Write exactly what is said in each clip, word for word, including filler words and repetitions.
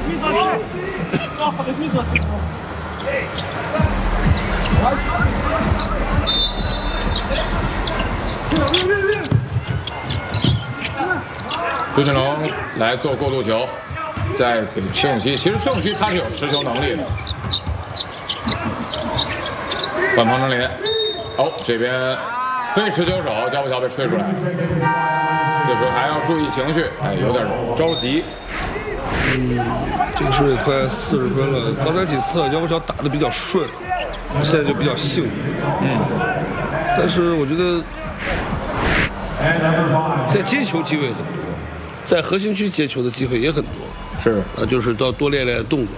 朱俊龙来做过渡球，再给崔永熙。其实崔永熙他是有持球能力的。换彭程林，哦，这边非持球手，脚步球被吹出来。这时候还要注意情绪，哎，有点着急。 嗯，这个时候也快四十分了，刚才几次脚步球打得比较顺，现在就比较幸运。 嗯，但是我觉得在接球机会很多。在核心区接球的机会也很多， 是啊，就是要多练练动作。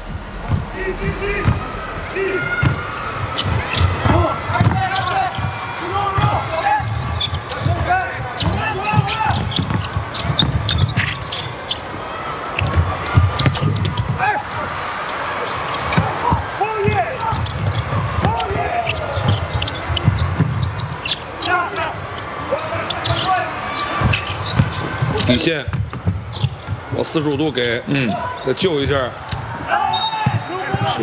底线往四十五度给， 嗯， 再救一下，是。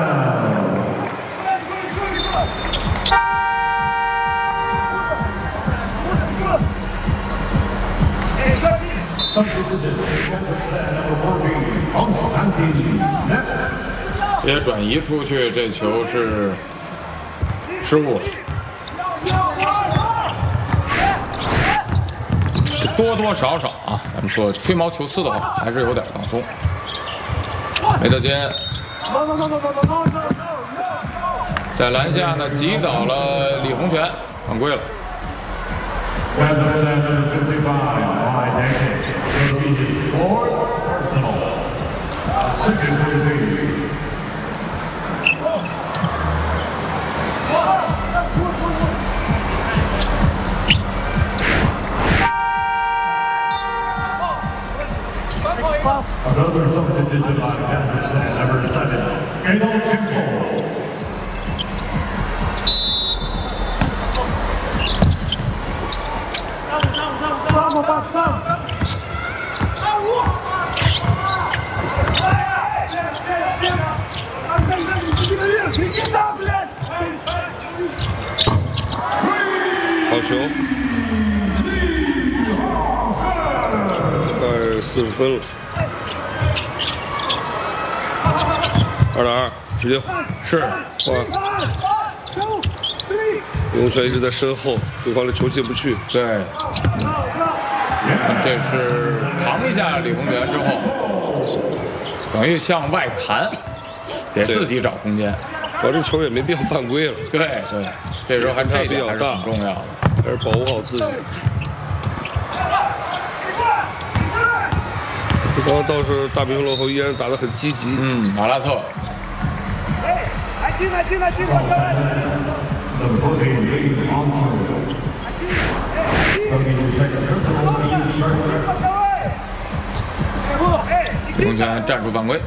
直接转移出去，这球是失误。多多少少啊，咱们说吹毛求疵的话，还是有点放松。梅德坚在篮下呢击倒了李洪泉，犯规了。 Another substitution by Anderson, number seven, Gaylord Chimple. 好球，快四十分了。二打二，直接是换。李洪泉一直在身后，对方的球进不去。 对，嗯、这是扛一下李洪泉之后，等于向外弹，给自己找空间。 主要这球也没必要犯规了。 对对，这时候还这一点还是很重要的， 还是保护好自己。对方倒是大比分落后，依然打得很积极。 嗯，马拉特。 进来进来进来！ 李洪泉战术犯规。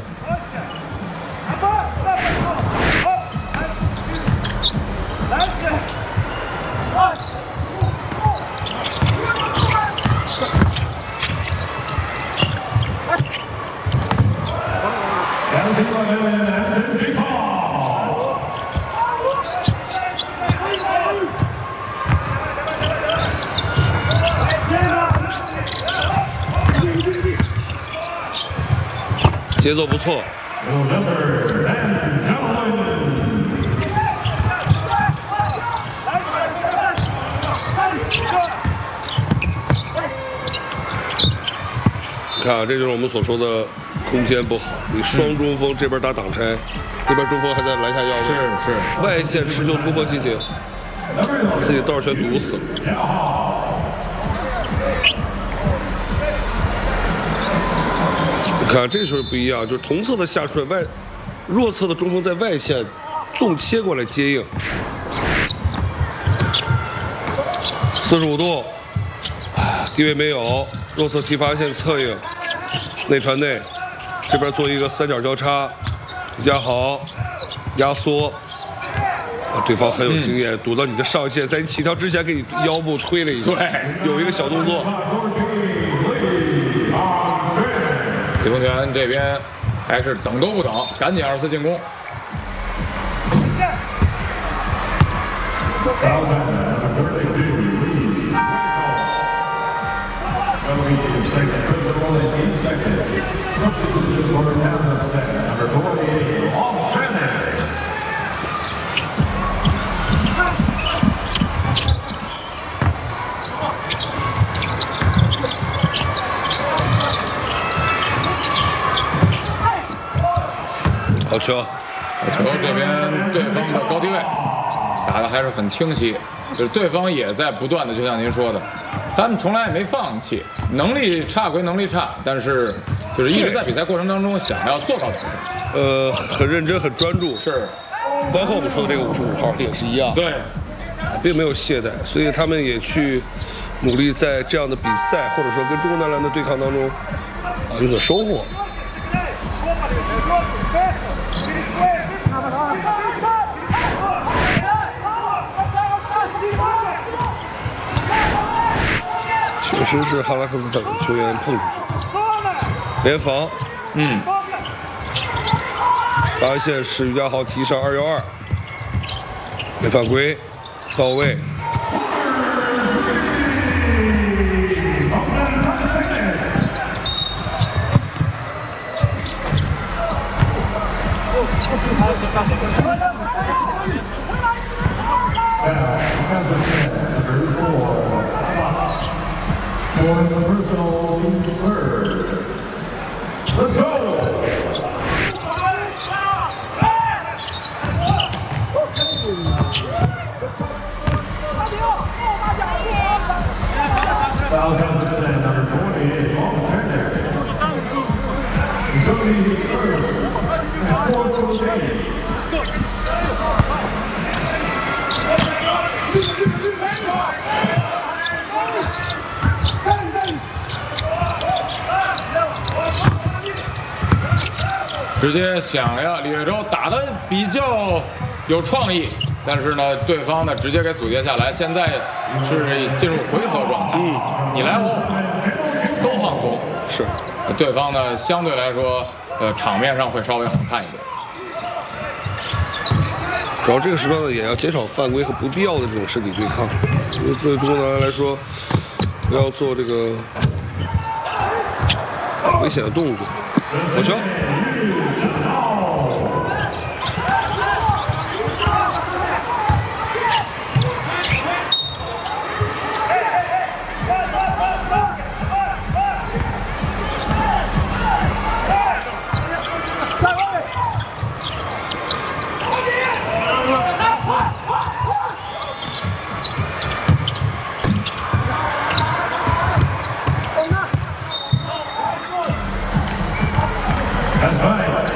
节奏不错。你看啊，这就是我们所说的空间不好。你双中锋这边打挡拆，这边中锋还在篮下要位， 是是， 外线持球突破进去，自己道全堵死了。你看这时候不一样，就是同侧的下顺外，弱侧的中锋在外线纵切过来接应，四十五度，低位没有，弱侧提罚线侧应，内传内，这边做一个三角交叉，压好，压缩，啊，对方很有经验，堵到你的上限，在你起跳之前给你腰部推了一下， 对， 有一个小动作。 李洪泉这边还是等都不等，赶紧二次进攻。 好球！ 好球！这边对方的高低位打的还是很清晰，就是对方也在不断的，就像您说的，他们从来也没放弃。能力差归能力差，但是就是一直在比赛过程当中想要做到点。 呃，很认真，很专注。 是， 包括我们说的这个五十五号也是一样。 对， 并没有懈怠，所以他们也去努力在这样的比赛或者说跟中国男篮的对抗当中啊有所收获。确实是哈拉克斯等球员碰出去，联防， 嗯， 发现是于家豪提上二幺二，没犯规，到位。 For the personal team third. Let's go! Foul Kazakhstan, number twenty-eight, Long Center. Zoni his first, and fourth for the team. 直接想要李月洲打得比较有创意，但是呢，对方呢直接给阻截下来。现在是进入回合状态，嗯，你来我往，都放空。 是， 对方呢相对来说，呃，场面上会稍微好看一点。 主要这个时段呢，也要减少犯规和不必要的这种身体对抗。因为对中国男篮来说，不要做这个危险的动作。好球！ That's right.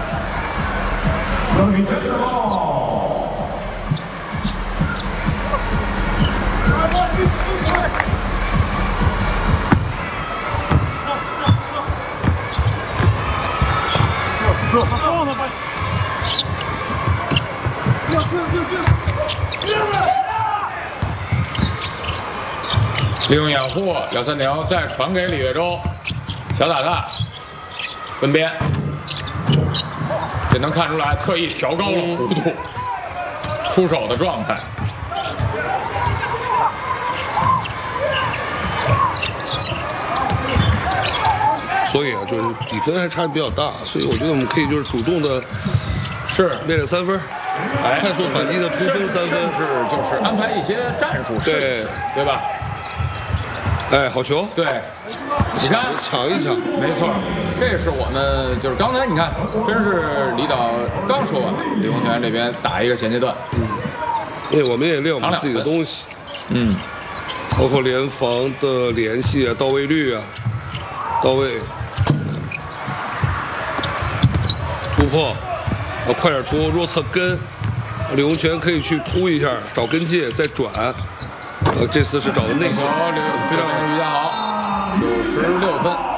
Logan took the ball. 利用掩护，廖三宁再传给李月洲，小打大分边，这能看出来特意调高了弧度，出手的状态。 所以啊，就是比分还差距比较大，所以我觉得我们可以就是主动的是练练三分， 哎， 快速反击的突分三分， 是就是安排一些战术设计，对吧？ 哎，好球！ 对，你看抢一抢， 没错，这是我们就是刚才你看，真是李导刚说完，李洪泉这边打一个前阶段， 嗯，因为我们也练我们自己的东西， 嗯， 包括联防的联系啊、到位率啊、到位突破，啊，快点突，弱侧跟，李洪泉可以去突一下，找跟界再转。呃，这次是找的内线， 非常于家豪，九十六分。